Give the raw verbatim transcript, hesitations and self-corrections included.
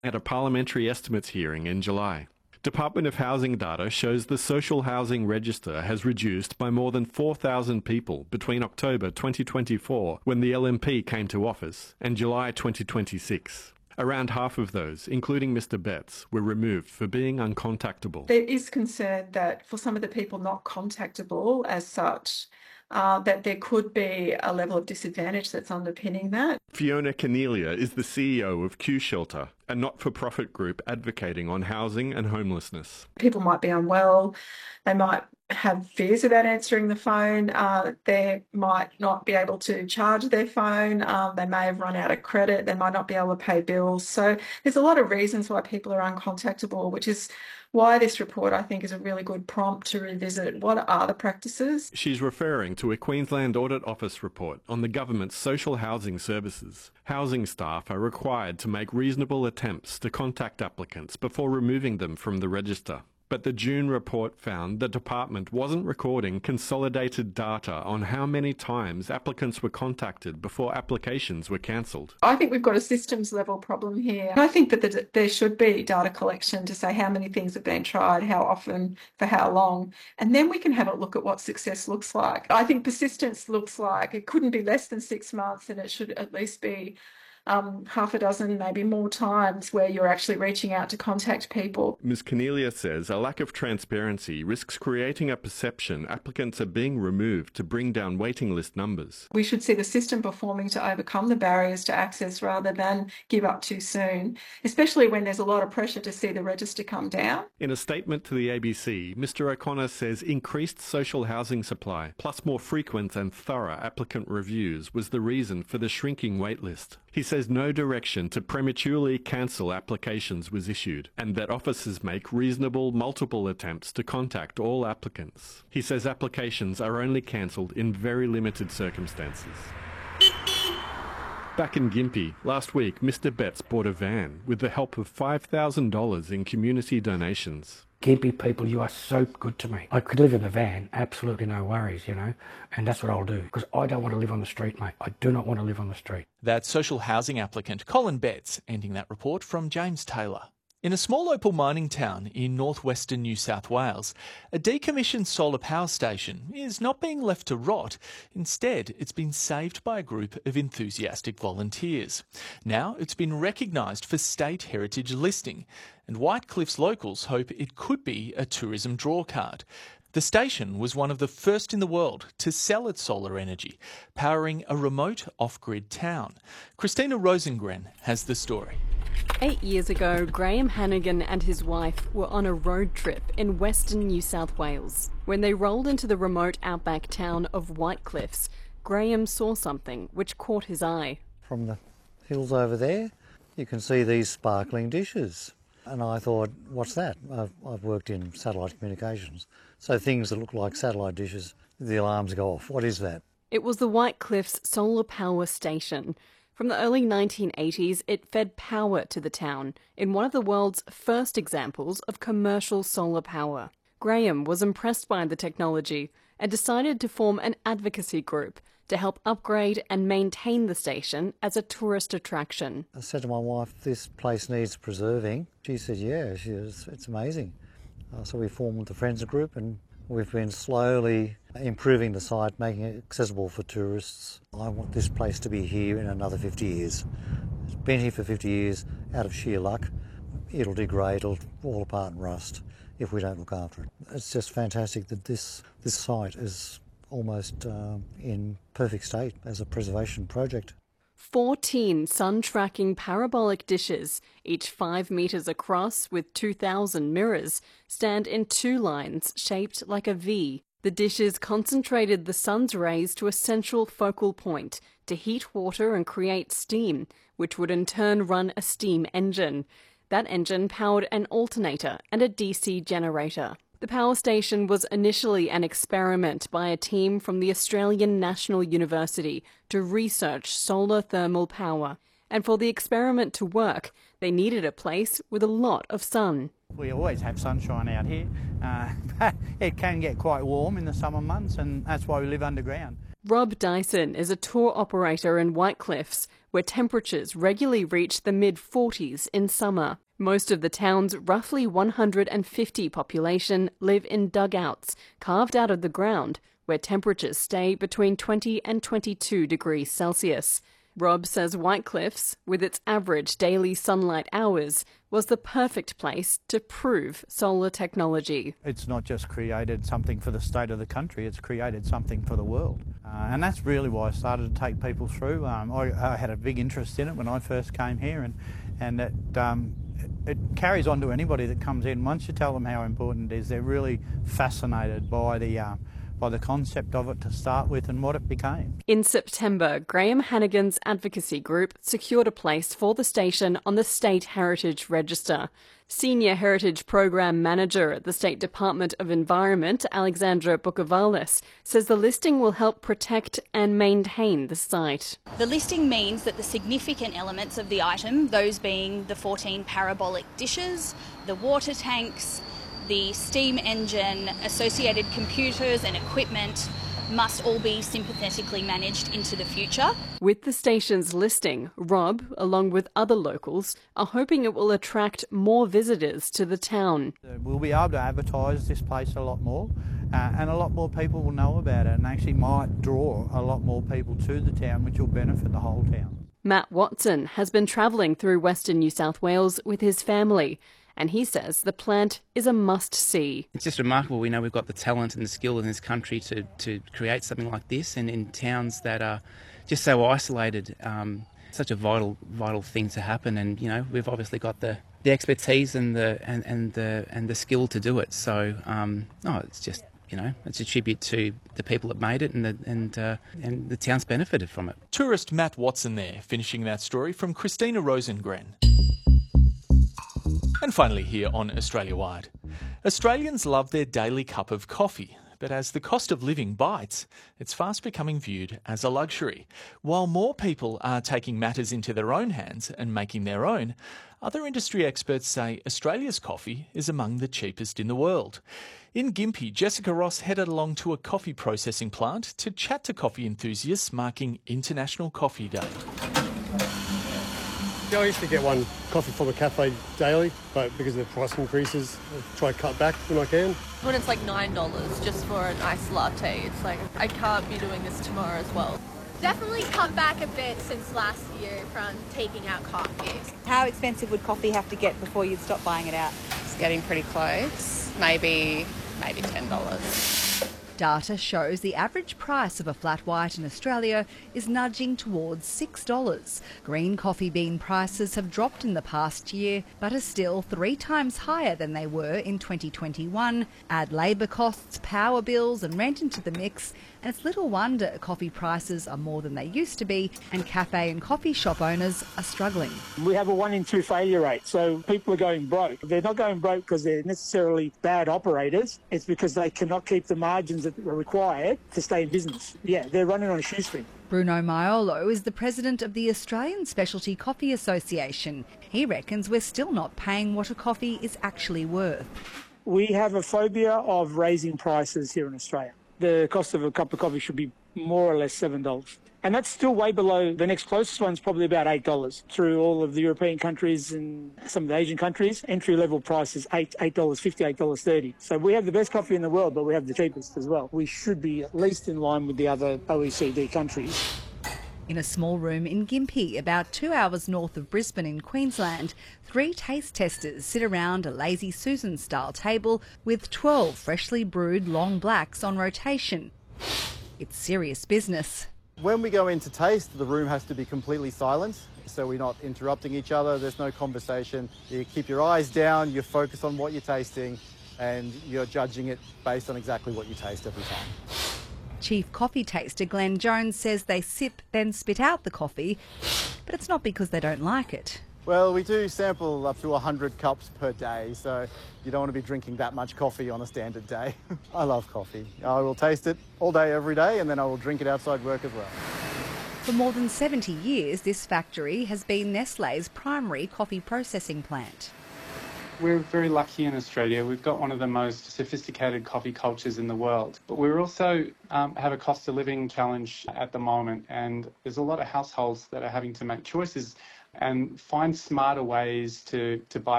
at a parliamentary estimates hearing in July. Department of Housing data shows the social housing register has reduced by more than four thousand people between October twenty twenty-four, when the L N P came to office, and July twenty twenty-six. Around half of those, including Mister Betts, were removed for being uncontactable. There is concern that for some of the people not contactable as such, uh, that there could be a level of disadvantage that's underpinning that. Fiona Cornelia is the C E O of Q Shelter, a not-for-profit group advocating on housing and homelessness. People might be unwell, they might have fears about answering the phone, uh, they might not be able to charge their phone, um, they may have run out of credit, they might not be able to pay bills. So there's a lot of reasons why people are uncontactable, which is why this report, I think, is a really good prompt to revisit what are the practices. She's referring to a Queensland Audit Office report on the government's social housing services. Housing staff are required to make reasonable attempts to contact applicants before removing them from the register. But the June report found the department wasn't recording consolidated data on how many times applicants were contacted before applications were cancelled. I think we've got a systems level problem here. I think that the, there should be data collection to say how many things have been tried, how often, for how long, and then we can have a look at what success looks like. I think persistence looks like it couldn't be less than six months and it should at least be Um, half a dozen, maybe more times where you're actually reaching out to contact people. Miz Cornelia says a lack of transparency risks creating a perception applicants are being removed to bring down waiting list numbers. We should see the system performing to overcome the barriers to access rather than give up too soon, especially when there's a lot of pressure to see the register come down. In a statement to the A B C, Mister O'Connor says increased social housing supply, plus more frequent and thorough applicant reviews, was the reason for the shrinking waitlist. He says no direction to prematurely cancel applications was issued, and that officers make reasonable multiple attempts to contact all applicants. He says applications are only cancelled in very limited circumstances. Back in Gympie, last week Mister Betts bought a van with the help of five thousand dollars in community donations. Gympie people, you are so good to me. I could live in a van, absolutely no worries, you know, and that's what I'll do, because I don't want to live on the street, mate. I do not want to live on the street. That's social housing applicant Colin Betts ending that report from James Taylor. In a small opal mining town in northwestern New South Wales, a decommissioned solar power station is not being left to rot. Instead, it's been saved by a group of enthusiastic volunteers. Now it's been recognised for state heritage listing, and Whitecliff's locals hope it could be a tourism drawcard. The station was one of the first in the world to sell its solar energy, powering a remote off-grid town. Christina Rosengren has the story. Eight years ago, Graham Hannigan and his wife were on a road trip in western New South Wales. When they rolled into the remote outback town of Whitecliffs, Graham saw something which caught his eye. From the hills over there, you can see these sparkling dishes. And I thought, what's that? I've, I've worked in satellite communications. So things that look like satellite dishes, the alarms go off. What is that? It was the Whitecliffs Solar Power Station. From the early nineteen eighties, it fed power to the town in one of the world's first examples of commercial solar power. Graham was impressed by the technology and decided to form an advocacy group to help upgrade and maintain the station as a tourist attraction. I said to my wife, this place needs preserving. She said, yeah, she was, it's amazing. Uh, so we formed the Friends group and we've been slowly improving the site, making it accessible for tourists. I want this place to be here in another fifty years. It's been here for fifty years, out of sheer luck. It'll degrade, it'll fall apart and rust if we don't look after it. It's just fantastic that this, this site is almost uh, in perfect state as a preservation project. fourteen sun-tracking parabolic dishes, each five metres across with two thousand mirrors, stand in two lines shaped like a V. The dishes concentrated the sun's rays to a central focal point to heat water and create steam, which would in turn run a steam engine. That engine powered an alternator and a D C generator. The power station was initially an experiment by a team from the Australian National University to research solar thermal power. And for the experiment to work, they needed a place with a lot of sun. We always have sunshine out here, uh, but it can get quite warm in the summer months, and that's why we live underground. Rob Dyson is a tour operator in Whitecliffs, where temperatures regularly reach the mid forties in summer. Most of the town's roughly one hundred fifty population live in dugouts carved out of the ground, where temperatures stay between twenty and twenty-two degrees Celsius. Rob says Whitecliffs, with its average daily sunlight hours, was the perfect place to prove solar technology. It's not just created something for the state of the country, it's created something for the world. Uh, and that's really why I started to take people through. Um, I, I had a big interest in it when I first came here, and, and it, um, it, it carries on to anybody that comes in. Once you tell them how important it is, they're really fascinated by the uh, by the concept of it to start with and what it became. In September, Graham Hannigan's advocacy group secured a place for the station on the State Heritage Register. Senior Heritage Program Manager at the State Department of Environment, Alexandra Bukavalis, says the listing will help protect and maintain the site. The listing means that the significant elements of the item, those being the fourteen parabolic dishes, the water tanks, the steam engine, associated computers and equipment, must all be sympathetically managed into the future. With the station's listing, Rob, along with other locals, are hoping it will attract more visitors to the town. We'll be able to advertise this place a lot more, uh, and a lot more people will know about it, and actually might draw a lot more people to the town, which will benefit the whole town. Matt Watson has been travelling through Western New South Wales with his family, and he says the plant is a must-see. It's just remarkable. We know we've got the talent and the skill in this country to, to create something like this, and in towns that are just so isolated, um, such a vital vital thing to happen. And you know, we've obviously got the, the expertise and the and, and the and the skill to do it. So um, no, it's just you know, it's a tribute to the people that made it, and the and uh, and the town's benefited from it. Tourist Matt Watson there, finishing that story from Christina Rosengren. And finally here on Australia Wide. Australians love their daily cup of coffee, but as the cost of living bites, it's fast becoming viewed as a luxury. While more people are taking matters into their own hands and making their own, other industry experts say Australia's coffee is among the cheapest in the world. In Gympie, Jessica Ross headed along to a coffee processing plant to chat to coffee enthusiasts marking International Coffee Day. Yeah, I used to get one coffee from a cafe daily, but because of the price increases, I try to cut back when I can. When it's like nine dollars just for an iced latte, it's like, I can't be doing this tomorrow as well. Definitely cut back a bit since last year from taking out coffee. How expensive would coffee have to get before you'd stop buying it out? It's getting pretty close. Maybe, maybe ten dollars. Data shows the average price of a flat white in Australia is nudging towards six dollars. Green coffee bean prices have dropped in the past year, but are still three times higher than they were in twenty twenty-one. Add labour costs, power bills and rent into the mix, and it's little wonder coffee prices are more than they used to be, and cafe and coffee shop owners are struggling. We have a one in two failure rate, so people are going broke. They're not going broke because they're necessarily bad operators. It's because they cannot keep the margins that are required to stay in business. Yeah, they're running on a shoestring. Bruno Maiolo is the president of the Australian Specialty Coffee Association. He reckons we're still not paying what a coffee is actually worth. We have a phobia of raising prices here in Australia. The cost of a cup of coffee should be more or less seven dollars. And that's still way below the next closest one's probably about eight dollars. Through all of the European countries and some of the Asian countries, entry-level price is eight dollars fifty, eight dollars thirty. So we have the best coffee in the world, but we have the cheapest as well. We should be at least in line with the other O E C D countries. In a small room in Gympie, about two hours north of Brisbane in Queensland, three taste testers sit around a Lazy Susan-style table with twelve freshly brewed long blacks on rotation. It's serious business. When we go in to taste, the room has to be completely silent, so we're not interrupting each other, there's no conversation. You keep your eyes down, you focus on what you're tasting, and you're judging it based on exactly what you taste every time. Chief coffee taster Glenn Jones says they sip, then spit out the coffee, but it's not because they don't like it. Well, we do sample up to one hundred cups per day, so you don't want to be drinking that much coffee on a standard day. I love coffee. I will taste it all day, every day, and then I will drink it outside work as well. For more than seventy years, this factory has been Nestlé's primary coffee processing plant. We're very lucky in Australia. We've got one of the most sophisticated coffee cultures in the world. But we also um, have a cost of living challenge at the moment, and there's a lot of households that are having to make choices and find smarter ways to, to buy